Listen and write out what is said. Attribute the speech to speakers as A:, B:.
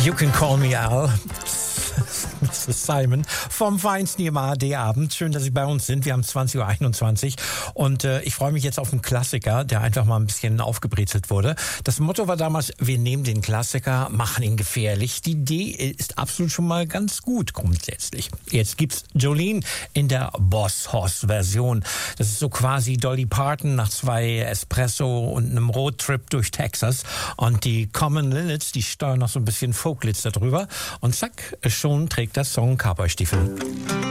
A: You Can Call Me Al. Mr. Simon vom Feinsten im ARD-Abend. Schön, dass Sie bei uns sind. Wir haben 20.21 Uhr und ich freue mich jetzt auf einen Klassiker, der einfach mal ein bisschen aufgebrezelt wurde. Das Motto war damals, wir nehmen den Klassiker, machen ihn gefährlich. Die Idee ist absolut schon mal ganz gut grundsätzlich. Jetzt gibt's Jolene in der Boss Hoss-Version. Das ist so quasi Dolly Parton nach 2 Espresso und einem Roadtrip durch Texas. Und die Common Linnets, die steuern noch so ein bisschen Folklitz darüber. Und zack, schon trägt der Song Cowboy-Stiefel.